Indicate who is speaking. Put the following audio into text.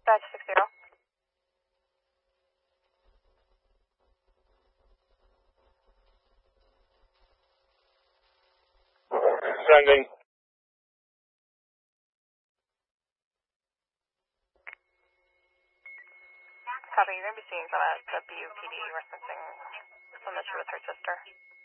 Speaker 1: Dispatch 60.
Speaker 2: Sending.
Speaker 1: Copy, you're going to be seeing some WPD referencing some issue with her sister.